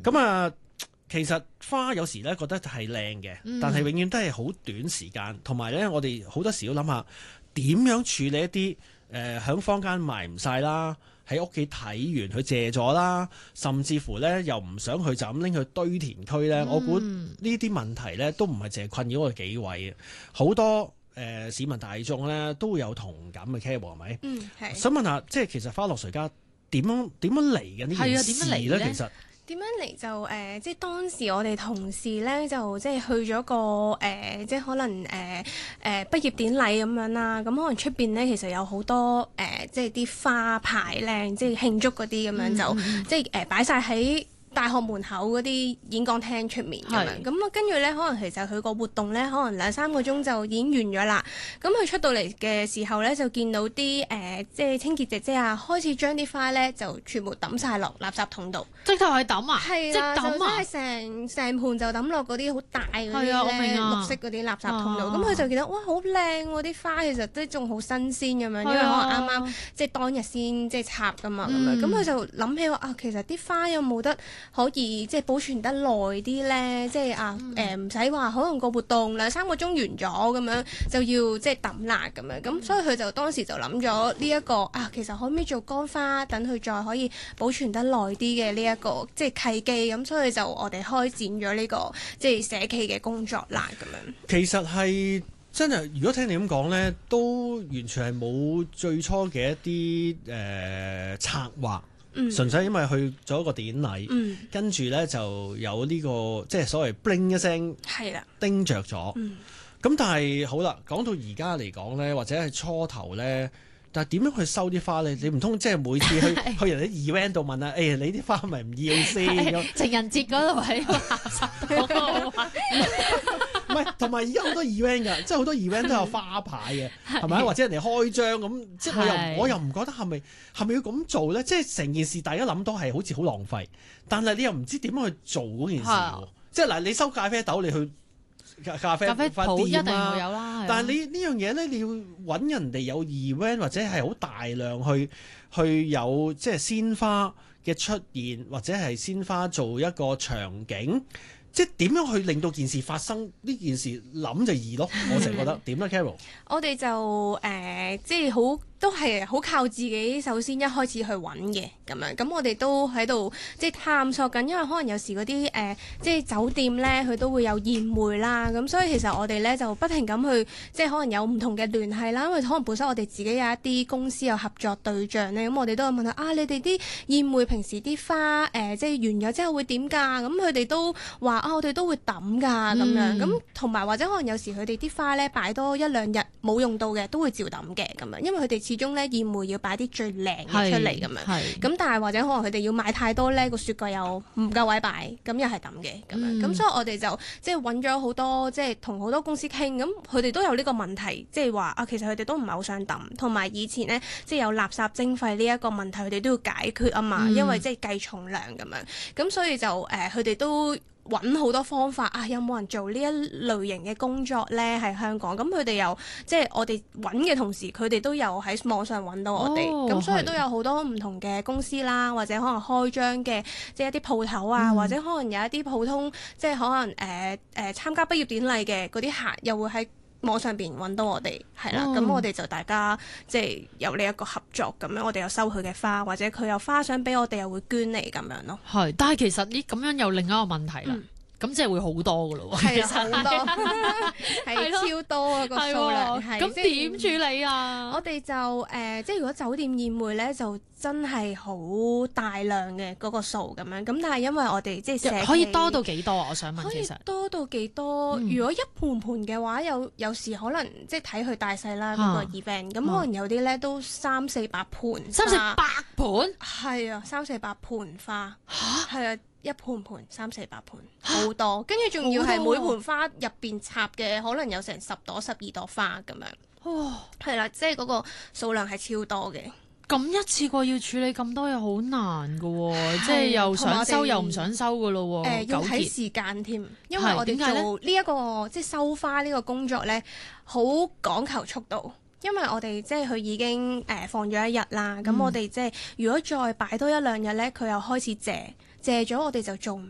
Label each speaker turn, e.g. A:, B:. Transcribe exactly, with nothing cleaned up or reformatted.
A: 咁啊，其實花有時咧覺得係靚嘅，
B: 嗯、
A: 但係永遠都係好短時間，同埋咧我哋好多時要諗下點樣處理一啲誒喺坊間賣唔晒啦。喺屋企睇完佢借咗啦，甚至乎咧又唔想去就咁拎去堆填區咧。嗯、我估呢啲問題咧都唔係淨係困擾我哋幾位嘅，好多誒、呃、市民大眾咧都會有同感嘅 Carol 係咪？
B: 嗯，係。
A: 想問下，即係其實花落誰家點樣點樣嚟嘅呢件事咧？其實
B: 點樣嚟就誒、呃，即係當時我哋同事咧就即係去咗個誒、呃，即係可能誒誒、呃呃、畢業典禮咁樣啦。咁可能出邊咧其實有好多誒、呃，即係啲花牌咧，即係慶祝嗰啲咁樣就、嗯、即係誒擺晒喺大學門口嗰啲演講廳出面咁樣，咁啊跟住咧，可能其實佢個活動咧，可能兩三個鐘就已經完咗啦。咁佢出到嚟嘅時候咧，就見到啲誒、呃，即係清潔姐姐啊，開始將啲花咧就全部抌晒落垃圾桶度。
C: 即頭係抌啊？
B: 係啊，就真係成成盤就抌落嗰啲好大嗰啲咧綠色嗰啲垃圾桶度。咁佢、啊、就見到哇，好靚喎！啲花其實都仲好新鮮咁樣，因為可能啱啱即係當日先即係插噶嘛咁樣。咁佢、嗯、就諗起話啊，其實啲花有冇得可以即係保存得耐啲咧，即係啊誒唔使話可能個活動兩三個鐘完咗咁樣就要即係抌啦咁樣，咁、嗯、所以佢就當時就諗咗呢一個啊，其實可唔可以做乾花，等佢再可以保存得耐啲嘅呢一個即係契機，咁所以就我哋開展咗呢、這個即係社企嘅工作啦咁樣。
A: 其實係真係，如果聽你咁講咧，都完全係冇最初嘅一啲誒、呃、策劃。嗯、純粹因為去咗一個典禮，嗯、跟住咧就有呢、這個即係所謂 bling 一聲，係啦，叮着咗。咁、嗯、但係好啦，講到而家嚟講咧，或者係初頭咧，但係點樣去收啲花咧？你唔通即係每次去去人哋 event 度問啊？誒、哎，你啲花咪唔要先？
C: 情人節嗰度喺垃圾嗰個位。
A: 唔係，同埋而家好多 event 㗎，即係好多 event 都有花牌嘅，係咪？或者人哋開張咁，即係我又我又唔覺得係咪係咪要咁做咧？即係成件事大家諗到係好似好浪費，但係你又唔知點樣去做嗰件事喎。即係嗱，你收咖啡豆，你去咖啡
C: 咖啡鋪一定
A: 會
C: 有啦。
A: 但係你呢樣嘢咧，你要揾人哋有 event 或者係好大量去去有即係鮮花嘅出現，或者係鮮花做一個場景。即係點樣去令到件事發生？呢件事諗就易咯，我成日覺得點咧，Carol？
B: 我哋就誒、呃，即係好都係好靠自己，首先一開始去揾嘅咁樣。咁我哋都喺度即係探索緊，因為可能有時嗰啲誒，即係酒店咧，佢都會有宴會啦。咁所以其實我哋咧就不停咁去，即係可能有唔同嘅聯繫啦。因為可能本身我哋自己有一啲公司有合作對象咧，咁我哋都有問下啊，你哋啲宴會平時啲花誒、呃，即係完咗之後會點㗎？咁佢哋都話。啊！我哋都會抌㗎咁樣，咁同埋或者可能有時佢哋啲花咧擺多一兩日冇用到嘅，都會照抌嘅咁樣，因為佢哋始終咧宴會要擺啲最靚嘅出嚟咁樣。咁但係或者可能佢哋要買太多咧，個雪櫃又唔夠位擺，咁又係抌嘅咁樣。咁、嗯、所以我哋就即係揾咗好多，即係同好多公司傾，咁佢哋都有呢個問題，即係話啊，其實佢哋都唔係好想抌，同埋以前咧即係有垃圾徵費呢一個問題，佢哋都要解決啊嘛，嗯、因為即係計重量咁樣。咁所以就誒，佢、呃、哋都揾好多方法啊！有冇人做呢一類型嘅工作咧？喺香港，咁佢哋又即係我哋揾嘅同時，佢哋都有喺網上揾到我哋，咁、哦、所以都有好多唔同嘅公司啦，或者可能開張嘅即係一啲鋪頭啊，嗯、或者可能有一啲普通即係可能誒誒、呃呃、參加畢業典禮嘅嗰啲客，又會喺網上邊揾到我哋，係啦，咁、哦、我哋就大家即係有呢一個合作咁樣，我哋又收佢嘅花，或者佢有花想俾我哋，又會捐嚟咁樣咯。係，
C: 但係其實呢咁樣有另一個問題啦。嗯咁即係會好多噶咯喎，
B: 係好多，係超多啊個數量。
C: 咁點處理啊？
B: 我哋就誒、呃，即係如果酒店宴會咧，就真係好大量嘅嗰個數咁樣。咁但係因為我哋即係社企
C: 可以多到幾多啊？我想問其實
B: 可以多到幾多？嗯、如果一盤盤嘅話，有有時可能即係睇佢大細啦，嗰、啊、個 event。咁可能有啲咧都三四百盤，
C: 三四百盤，
B: 係啊，三四百盤花，係啊。一盤盤三四百盤好多，跟住仲要係每盤花入邊插嘅可能有成十朵十二朵花咁樣，哇，係啦，即係嗰個數量係超多嘅。
C: 咁一次過要處理咁多又好難噶喎，即係又想收又唔想收噶咯喎。誒、呃，要睇時間添，因為我哋做呢、這、一個即係收花呢個工作咧，好講求速度。因為我哋即係佢已經誒、呃、放咗一日啦，咁、嗯、我哋即係如果再擺多一兩日咧，佢又開始謝。謝咗我哋就做唔